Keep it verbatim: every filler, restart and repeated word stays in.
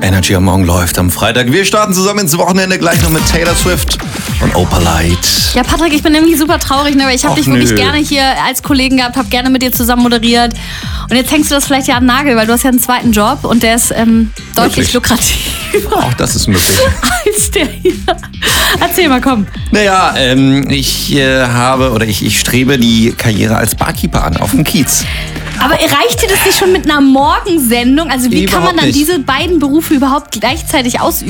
Energy am Morgen läuft am Freitag. Wir starten zusammen ins Wochenende gleich noch mit Taylor Swift und Opalite. Ja, Patrick, ich bin irgendwie super traurig, ne? Weil ich habe dich wirklich nö. gerne hier als Kollegen gehabt, habe gerne mit dir zusammen moderiert. Und jetzt hängst du das vielleicht ja an den Nagel, weil du hast ja einen zweiten Job und der ist ähm, deutlich Wirklich? lukrativer Auch das ist möglich. als der hier. Erzähl mal, komm. Naja, ähm, ich äh, habe oder ich, ich strebe die Karriere als Barkeeper an auf dem Kiez. Aber reicht dir das nicht schon mit einer Morgensendung? Also wie kann man Überhaupt dann nicht. diese beiden Berufe überhaupt gleichzeitig ausüben?